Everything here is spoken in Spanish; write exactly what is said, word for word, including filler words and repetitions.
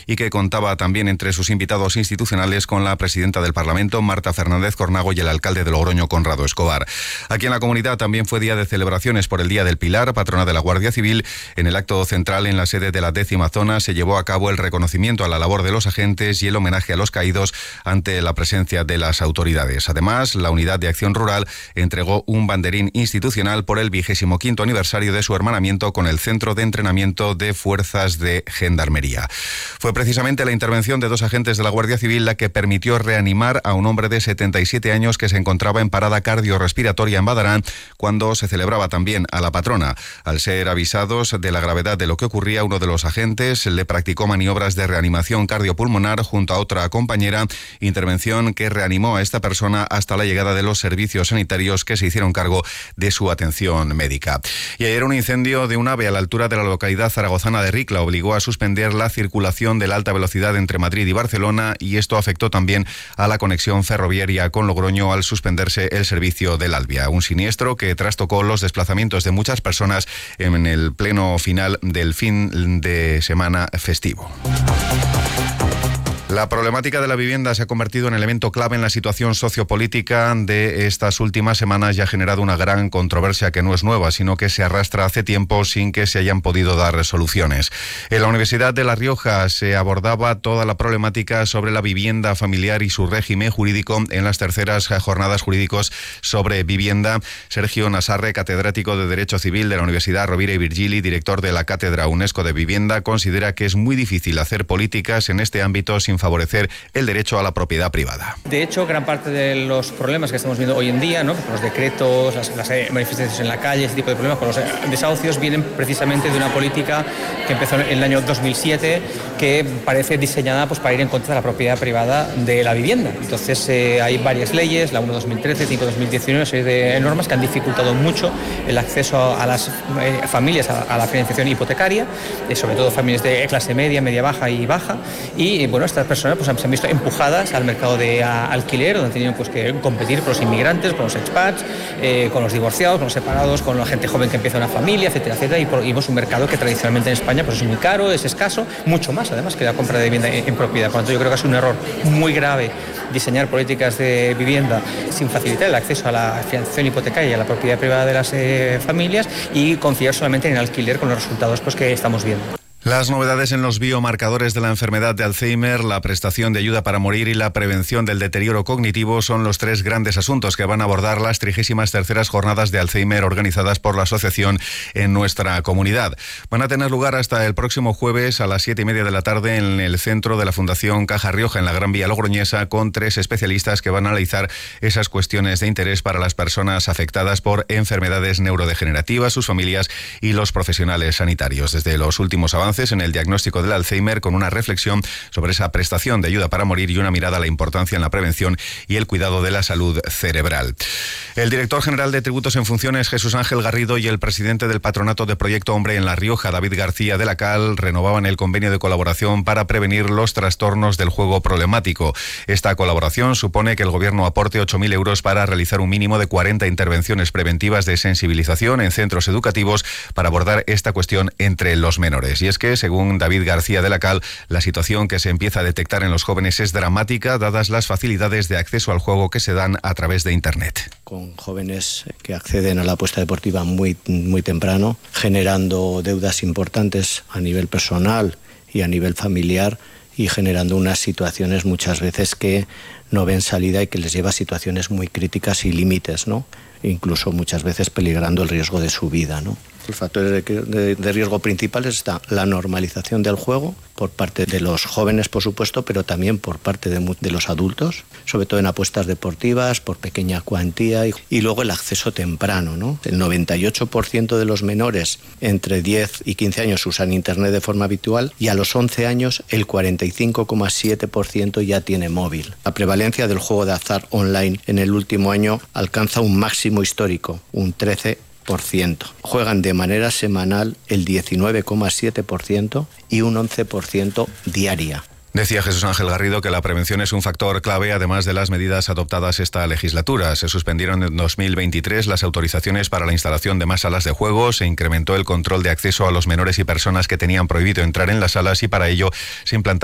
y que contaba también entre sus invitados institucionales con la presidenta del Parlamento, Marta Fernández Cornago, y el alcalde de Logroño, Conrado Escobar. Aquí en la comunidad también fue día de celebraciones por el Día del Pilar, patrona de la Guardia Civil. En el acto central en la sede de la décima zona se llevó a cabo el reconocimiento a la labor de los agentes y el homenaje a los caídos ante la presencia de las autoridades. Además, la Unidad de Acción Rural entregó un banderín institucional por el vigésimo quinto aniversario de su hermanamiento con el Centro de Entrenamiento de Fuerzas de Gendarmería. Fue precisamente la intervención de dos agentes de la Guardia Civil la que permitió reanimar a un hombre de setenta y siete años que se encontraba en parada cardiorrespiratoria en Badarán cuando se celebraba también a la patrona. Al ser avisados de la gravedad de lo que ocurría, uno de los agentes le practicó maniobras de reanimación cardiopulmonar junto a otra compañera, intervención que reanimó a esta persona hasta la llegada de los servicios sanitarios que se hicieron cargo de su atención médica. Y ayer un incendio de un ave a la altura de la localidad zaragozana de Ricla obligó a suspender la circulación de la alta velocidad entre Madrid y Barcelona, y esto afectó también a la conexión ferroviaria con Logroño al suspenderse el servicio del Albia. Un siniestro que trastocó los desplazamientos de muchas personas en el pleno final del fin de semana festivo. La problemática de la vivienda se ha convertido en elemento clave en la situación sociopolítica de estas últimas semanas y ha generado una gran controversia que no es nueva, sino que se arrastra hace tiempo sin que se hayan podido dar soluciones. En la Universidad de La Rioja se abordaba toda la problemática sobre la vivienda familiar y su régimen jurídico en las terceras jornadas jurídicos sobre vivienda. Sergio Nasarre, catedrático de Derecho Civil de la Universidad Rovira i Virgili, director de la Cátedra UNESCO de Vivienda, considera que es muy difícil hacer políticas en este ámbito sin favorecer el derecho a la propiedad privada. De hecho, gran parte de los problemas que estamos viendo hoy en día, ¿no?, los decretos, las, las manifestaciones en la calle, ese tipo de problemas con los desahucios, vienen precisamente de una política que empezó en el año dos mil siete, que parece diseñada pues, para ir en contra de la propiedad privada de la vivienda. Entonces, eh, hay varias leyes, la uno dos mil trece, cinco dos mil diecinueve, una serie de normas que han dificultado mucho el acceso a las eh, familias a, a la financiación hipotecaria, eh, sobre todo familias de clase media, media baja y baja, y eh, bueno, estas personas pues, se han visto empujadas al mercado de a, alquiler, donde han tenido pues, que competir con los inmigrantes, con los expats, eh, con los divorciados, con los separados, con la gente joven que empieza una familia, etcétera, etcétera, y, por, y vemos un mercado que tradicionalmente en España pues, es muy caro, es escaso, mucho más además que la compra de vivienda en, en propiedad. Por lo tanto, yo creo que es un error muy grave diseñar políticas de vivienda sin facilitar el acceso a la financiación hipotecaria y a la propiedad privada de las eh, familias y confiar solamente en el alquiler con los resultados pues, que estamos viendo. Las novedades en los biomarcadores de la enfermedad de Alzheimer, la prestación de ayuda para morir y la prevención del deterioro cognitivo son los tres grandes asuntos que van a abordar las trigésimas terceras jornadas de Alzheimer organizadas por la asociación en nuestra comunidad. Van a tener lugar hasta el próximo jueves a las siete y media de la tarde en el centro de la Fundación Caja Rioja, en la Gran Vía logroñesa, con tres especialistas que van a analizar esas cuestiones de interés para las personas afectadas por enfermedades neurodegenerativas, sus familias y los profesionales sanitarios. Desde los últimos avances en el diagnóstico del Alzheimer, con una reflexión sobre esa prestación de ayuda para morir y una mirada a la importancia en la prevención y el cuidado de la salud cerebral. El director general de Tributos en Funciones, Jesús Ángel Garrido, y el presidente del Patronato de Proyecto Hombre en La Rioja, David García de la Cal, renovaban el convenio de colaboración para prevenir los trastornos del juego problemático. Esta colaboración supone que el Gobierno aporte ocho mil euros para realizar un mínimo de cuarenta intervenciones preventivas de sensibilización en centros educativos para abordar esta cuestión entre los menores. Y es que, según David García de la Cal, la situación que se empieza a detectar en los jóvenes es dramática, dadas las facilidades de acceso al juego que se dan a través de Internet. Con jóvenes que acceden a la apuesta deportiva muy, muy temprano, generando deudas importantes a nivel personal y a nivel familiar, y generando unas situaciones muchas veces que no ven salida y que les lleva a situaciones muy críticas y límites, ¿no? Incluso muchas veces peligrando el riesgo de su vida, ¿no? Los factores de, de, de riesgo principales están la normalización del juego por parte de los jóvenes, por supuesto, pero también por parte de, de los adultos, sobre todo en apuestas deportivas, por pequeña cuantía, y, y luego el acceso temprano, ¿no? El noventa y ocho por ciento de los menores entre diez y quince años usan Internet de forma habitual, y a los once años el cuarenta y cinco coma siete por ciento ya tiene móvil. La prevalencia del juego de azar online en el último año alcanza un máximo histórico, un trece por ciento. Juegan de manera semanal el diecinueve coma siete por ciento y un once por ciento diaria. Decía Jesús Ángel Garrido que la prevención es un factor clave, además de las medidas adoptadas esta legislatura. Se suspendieron en dos mil veintitrés las autorizaciones para la instalación de más salas de juego, se incrementó el control de acceso a los menores y personas que tenían prohibido entrar en las salas, y para ello se implantaron